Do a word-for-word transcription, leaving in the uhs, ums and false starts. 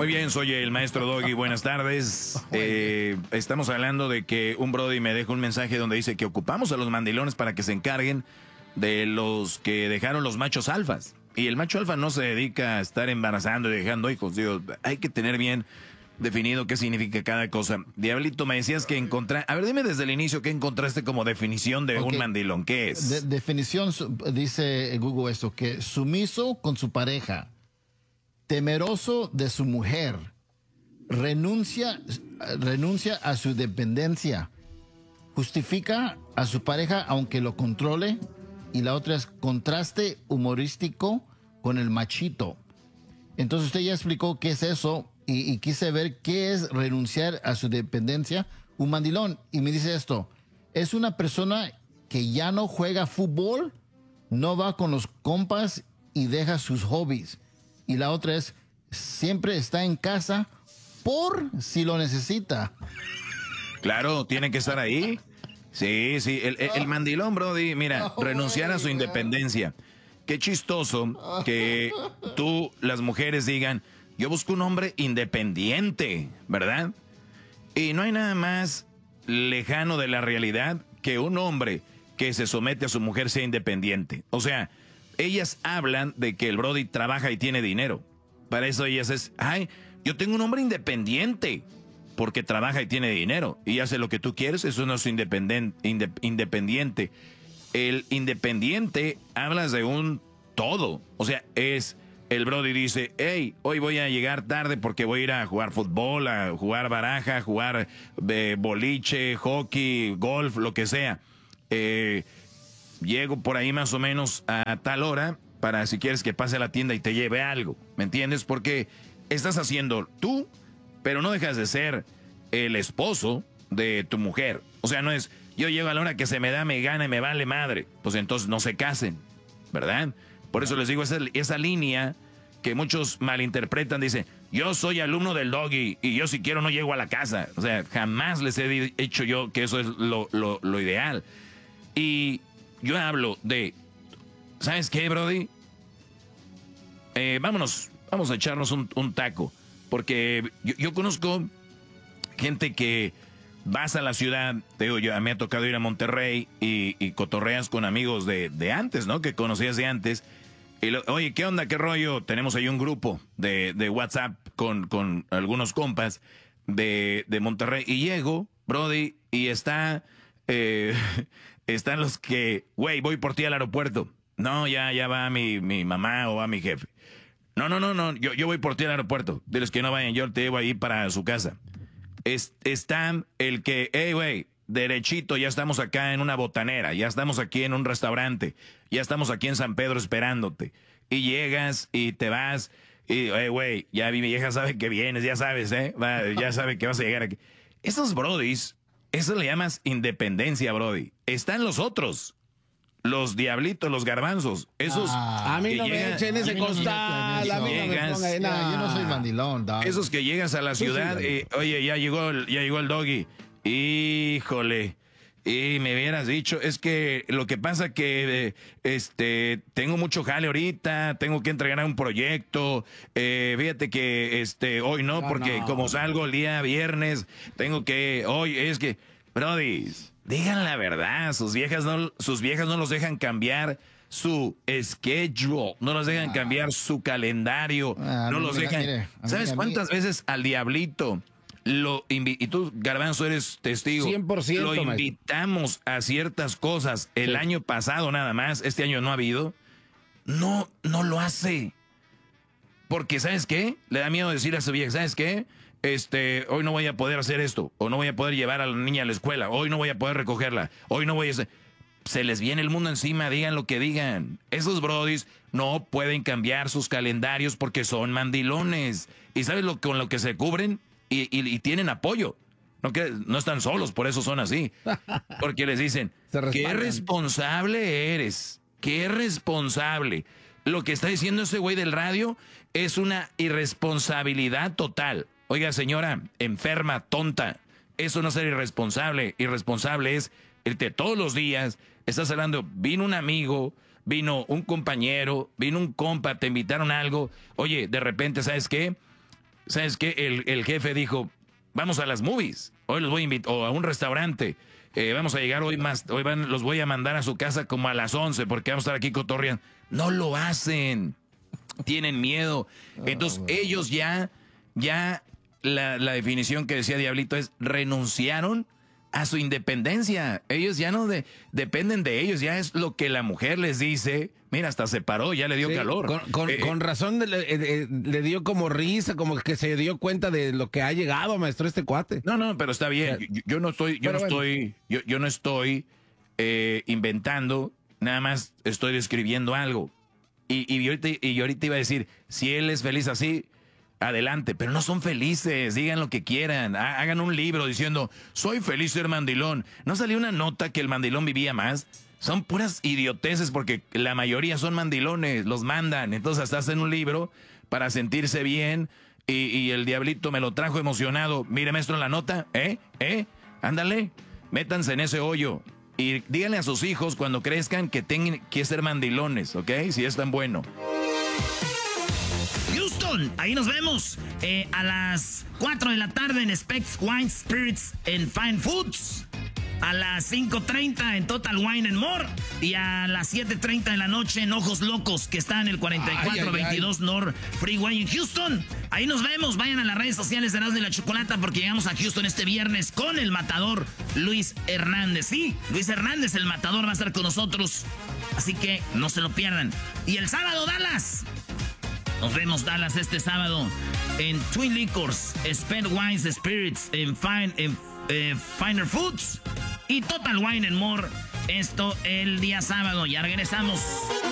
Muy bien, soy el maestro Doggy, buenas tardes. Eh, estamos hablando de que un brody me deja un mensaje donde dice que ocupamos a los mandilones para que se encarguen de los que dejaron los machos alfas. Y el macho alfa no se dedica a estar embarazando y dejando hijos. Digo, hay que tener bien definido qué significa cada cosa. Diablito, me decías que encontraste... A ver, dime desde el inicio qué encontraste como definición de okay. un mandilón. ¿Qué es? De definición, dice Google esto, que sumiso con su pareja, temeroso de su mujer, renuncia, renuncia a su dependencia, justifica a su pareja aunque lo controle, y la otra es contraste humorístico con el machito. Entonces usted ya explicó qué es eso y, y quise ver qué es renunciar a su dependencia. Un mandilón, y me dice esto, es una persona que ya no juega fútbol, no va con los compas y deja sus hobbies. Y la otra es, siempre está en casa por si lo necesita. Claro, tiene que estar ahí. Sí, sí, el, el, el mandilón, brody, mira, renunciar a su independencia. Qué chistoso que tú, las mujeres, digan, yo busco un hombre independiente, ¿verdad? Y no hay nada más lejano de la realidad que un hombre que se somete a su mujer sea independiente. O sea, ellas hablan de que el brody trabaja y tiene dinero. Para eso ellas es, ay, yo tengo un hombre independiente porque trabaja y tiene dinero y hace lo que tú quieres. Eso no es independen- inde- independiente. El independiente hablas de un todo. O sea, es el brody dice, hey, hoy voy a llegar tarde porque voy a ir a jugar fútbol, a jugar baraja, a jugar eh, boliche, hockey, golf, lo que sea. Eh... Llego por ahí más o menos a tal hora para si quieres que pase a la tienda y te lleve algo, ¿me entiendes? Porque estás haciendo tú, pero no dejas de ser el esposo de tu mujer. O sea, no es, yo llego a la hora que se me da, me gana y me vale madre. Pues entonces no se casen, ¿verdad? Por eso les digo esa, esa línea que muchos malinterpretan, dice, yo soy alumno del Doggy y yo si quiero no llego a la casa. O sea, jamás les he dicho yo que eso es lo, lo, lo ideal. Y yo hablo de, ¿sabes qué, brody? Eh, vámonos, vamos a echarnos un, un taco. Porque yo, yo conozco gente que vas a la ciudad, te digo, yo, me ha tocado ir a Monterrey y, y cotorreas con amigos de, de antes, ¿no? Que conocías de antes. Y lo, oye, ¿qué onda? ¿Qué rollo? Tenemos ahí un grupo de, de WhatsApp con, con algunos compas de, de Monterrey. Y llego, brody, y está... Eh, están los que, güey, voy por ti al aeropuerto. No, ya, ya va mi, mi mamá o va mi jefe. No, no, no, no, yo, yo voy por ti al aeropuerto. Diles que no vayan, yo te llevo ahí para su casa. Es, están el que, hey, güey, derechito, ya estamos acá en una botanera, ya estamos aquí en un restaurante, ya estamos aquí en San Pedro esperándote. Y llegas y te vas, y, hey, güey, ya mi vieja sabe que vienes, ya sabes, ¿eh? Va, ya sabe que vas a llegar aquí. Esos brodis, eso le llamas independencia, brody. Están los otros, los diablitos, los garbanzos. Esos ah, a mí no me echen ese costal. A mí no me pongan, nah, yo no soy mandilón, dog. Esos que llegas a la ciudad y, oye, ya llegó, el, ya llegó el Doggy. Híjole. Y me hubieras dicho, es que lo que pasa que este tengo mucho jale ahorita, tengo que entregar un proyecto, eh, fíjate que este hoy no, no porque no. como salgo el día viernes, tengo que, hoy es que, brody, digan la verdad, sus viejas no, sus viejas no los dejan cambiar su schedule, no los dejan ah. cambiar su calendario, ah, no los dejan, mire, ¿sabes mire, cuántas mire. veces al diablito lo invi- y tú, Garbanzo, eres testigo, cien por ciento, lo invitamos maestro. a ciertas cosas el sí. año pasado nada más, este año no ha habido, no, no lo hace, porque ¿sabes qué? Le da miedo decir a su vieja, ¿sabes qué? Este, hoy no voy a poder hacer esto, o no voy a poder llevar a la niña a la escuela, hoy no voy a poder recogerla, hoy no voy a hacer... Se les viene el mundo encima, digan lo que digan. Esos brodis no pueden cambiar sus calendarios porque son mandilones. ¿Y sabes lo, con lo que se cubren? Y, y, y tienen apoyo. No, que, no están solos, por eso son así. Porque les dicen, qué responsable eres, qué responsable. Lo que está diciendo ese güey del radio es una irresponsabilidad total. Oiga, señora, enferma, tonta, eso no es ser irresponsable. Irresponsable es irte todos los días, estás hablando, vino un amigo, vino un compañero, vino un compa, te invitaron a algo. Oye, de repente, ¿sabes qué? ¿sabes qué? El, el jefe dijo, vamos a las movies, hoy los voy a invitar, o a un restaurante, eh, vamos a llegar hoy más, hoy van, los voy a mandar a su casa como a las once porque vamos a estar aquí cotorreando. No lo hacen, tienen miedo. Entonces oh, ellos ya, ya la, la definición que decía Diablito es renunciaron a su independencia. Ellos ya no de, dependen de ellos, ya es lo que la mujer les dice. Mira, hasta se paró, ya le dio sí, calor. Con, con, eh, con razón le, eh, le dio como risa, como que se dio cuenta de lo que ha llegado, maestro, este cuate. No, no, pero está bien. Yo, yo no estoy, yo no bueno. estoy, yo, yo no estoy eh, inventando, nada más estoy describiendo algo. Y, y, yo ahorita, y yo ahorita iba a decir, si él es feliz así, adelante, pero no son felices, digan lo que quieran, hagan un libro diciendo, soy feliz ser mandilón. ¿No salió una nota que el mandilón vivía más? Son puras idioteces porque la mayoría son mandilones, los mandan, entonces hasta hacen un libro para sentirse bien y, y el Diablito me lo trajo emocionado. Mire, maestro, en la nota, ¿eh? ¿Eh? Ándale, métanse en ese hoyo y díganle a sus hijos cuando crezcan que tengan que ser mandilones, ¿ok? Si es tan bueno. Houston, ahí nos vemos eh, a las cuatro de la tarde en Specs Wine Spirits and Fine Foods. A las cinco treinta en Total Wine and More. Y a las siete treinta de la noche en Ojos Locos, que está en el cuarenta y cuatro veintidós North Freeway en Houston. Ahí nos vemos. Vayan a las redes sociales de Erasmo y la Chocolata porque llegamos a Houston este viernes con el matador Luis Hernández. Sí, Luis Hernández, el matador, va a estar con nosotros. Así que no se lo pierdan. Y el sábado, Dallas. Nos vemos, Dallas, este sábado en Twin Liquors, Spent Wines Spirits, en Fine, en, eh, Finer Foods y Total Wine and More. Esto el día sábado. Ya regresamos.